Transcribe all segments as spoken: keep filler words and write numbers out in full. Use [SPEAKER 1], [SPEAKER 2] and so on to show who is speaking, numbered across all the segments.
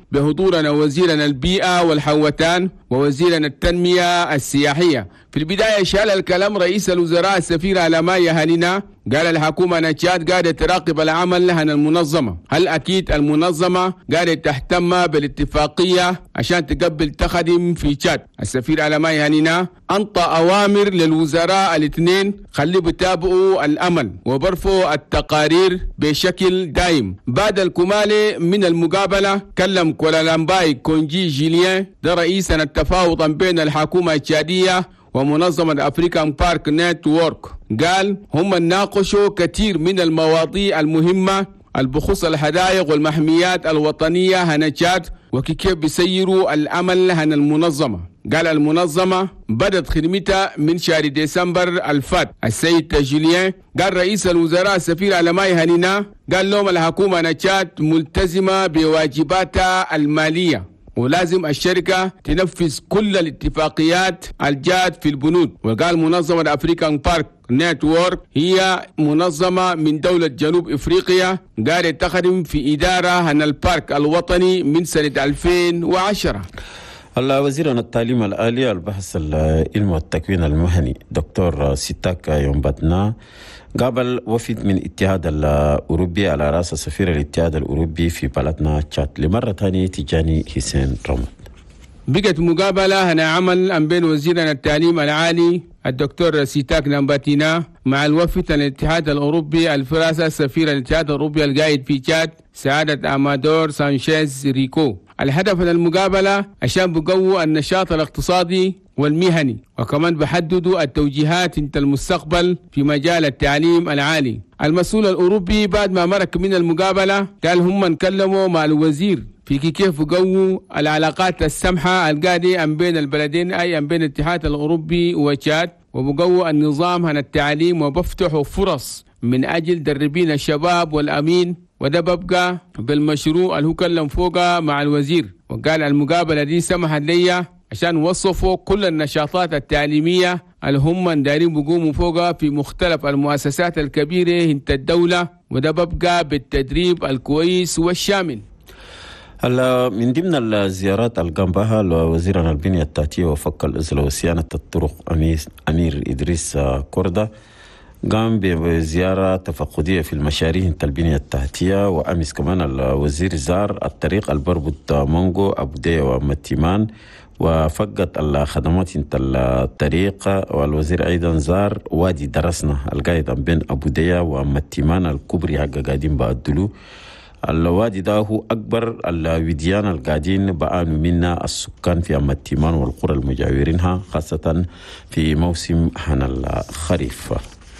[SPEAKER 1] بحضورنا وزيرنا البيئة والحوتان ووزيرنا التنمية السياحية. في البداية شال الكلام رئيس الوزراء السفير علماء هانينا، قال الحكومة نتشاد قاعدة تراقب العمل لها المنظمة. هل أكيد المنظمة قاعدة تهتم بالاتفاقية عشان تقبل تخدم في تشاد؟ السفير علماء هانينا أنطى أوامر للوزراء الاثنين خلي بتابعوا الأمل وبرفوا التقارير بشكل دائم. بعد الكمالة من المقابلة كلم كولالامباي كونجي جيليان ده رئيسنا التفاوض بين الحكومة التشادية ومنظمة أفريكان بارك نتورك، قال هم ناقشوا كثير من المواضيع المهمة بخصوص الحدائق والمحميات الوطنية هنا تشاد وكيف بيسيروا الأمل هنا المنظمة. قال المنظمة بدأت خدمتها من شهر ديسمبر الفات. السيد جوليان قال رئيس الوزراء السفير علماء هانينا قال لهم الحكومة نتشاد ملتزمة بواجباتها المالية ولازم الشركة تنفذ كل الاتفاقيات الجاد في البنود. وقال منظمة أفريكان بارك نتورك هي منظمة من دولة جنوب إفريقيا قاعدة تخدم في إدارة عن البارك الوطني من سنة ألفين وعشرة.
[SPEAKER 2] وزير التعليم الآلي البحث العلم والتكوين المهني دكتور سيتاك يومباتنا قابل وفد من الاتحاد الأوروبي على رأس سفير الاتحاد الأوروبي في بلدنا تشاد لمرة ثانية تجاني حسين رمض.
[SPEAKER 1] بقت مقابلة هنا عمل بين وزيرنا التعليم العالي الدكتور سيتاك نامباتينا مع الوفد الاتحاد الأوروبي الفرنسي سفير الاتحاد الأوروبي القائد في تشاد سعادة أمادور سانشيز ريكو. الهدف من المقابلة عشان بقووا النشاط الاقتصادي والمهني وكمان بحددوا التوجيهات انت المستقبل في مجال التعليم العالي. المسؤول الأوروبي بعد ما مرك من المقابلة قال هم نكلموا مع الوزير في كيف يقووا العلاقات السمحة القادة بين البلدين أي بين الاتحاد الأوروبي وتشاد وبقووا النظام عن التعليم وبفتحوا فرص من أجل دربين الشباب والأمين. وده ببقى بالمشروع اللي هو كلم فوقه مع الوزير. وقال المقابلة دي سمحت لي عشان وصفوا كل النشاطات التعليمية اللي هم دايرين بيقوموا فوقها في مختلف المؤسسات الكبيرة انت الدولة. وده ببقى بالتدريب الكويس والشامل.
[SPEAKER 2] من ضمن الزيارات اللي قام بها وزير البنية التحتية وفك الإزلة وصيانة الطرق أمير إدريس كوردا قام بزيارة تفقدية في المشاريع البنية التحتية. وأمس كمان الوزير زار الطريق البربط مونغو أبو ديا ومتيمان وفقت الخدمات الطريق. والوزير أيضا زار وادي درسنا القايد بين أبو ديا ومتيمان الكبري حق قاعدين بأدلو. الوادي ده هو أكبر الوديان القاعدين بآنوا منا السكان في متيمان والقرى المجاورينها خاصة في موسم حان الخريف.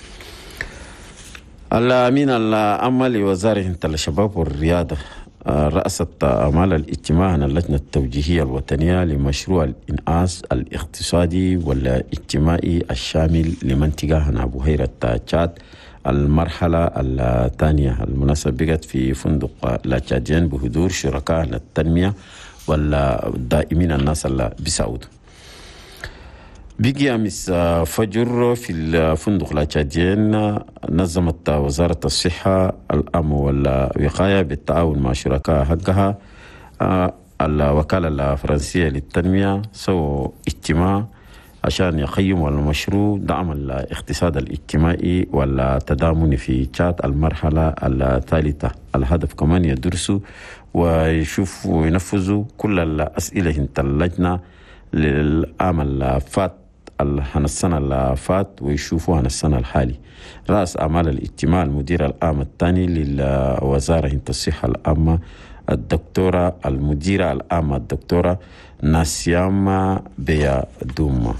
[SPEAKER 2] الأمين العام لوزارة الشباب والرياضة رأست أعمال الاجتماع عن اللجنة التوجيهية الوطنية لمشروع الإنعاش الاقتصادي والاجتماعي الشامل لمنطقة هنا بحيرة تشاد المرحلة الثانية. المناسبة بقت في فندق لاتشاديان بحضور شركاء التنمية والدائمين الناس اللي بيساعدوا. بيجي أمس فجر في الفندق لاتشاديان نظمت وزارة الصحة الأمن والوقاية بالتعاون مع شركاء حقها الوكالة الفرنسية للتنمية سووا اجتماع عشان يقيموا المشروع دعم الاقتصاد الاجتماعي والتضامن في تشاد المرحلة الثالثة. الهدف كمان يدرسوا ويشوفوا وينفذوا كل الأسئلة انت اللجنة للعام الفات عن السنة اللي فات ويشوفوا عن السنة الحالي. رأس أعمال الاجتماع المدير العام الثاني للوزارة الصحة العامة الدكتورة المديرة العامة الدكتورة ناسيام بيا دوما.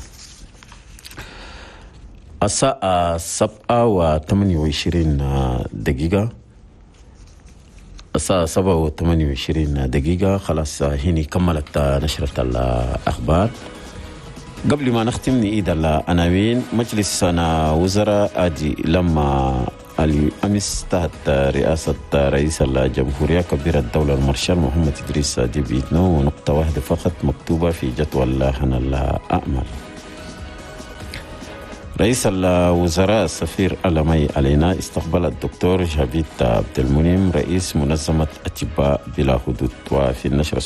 [SPEAKER 2] الساعة سبعة وثمانية وعشرين دقيقة الساعة سبعة وثمانية وعشرين دقيقة. خلاص هنا كملت نشرة الأخبار. قبل ما نختم نعيد العناوين. مجلس وزراء أدي لما الأمس تحت رئاسة رئيس الجمهورية كبير الدولة المارشال محمد إدريس ديبي إتنو ونقطة واحدة فقط مكتوبة في جدول الأعمال. رئيس الوزراء السفير علماء علينا استقبل الدكتور جافيد عبد المنعم رئيس منظمة أطباء بلا حدود. وفي النشرة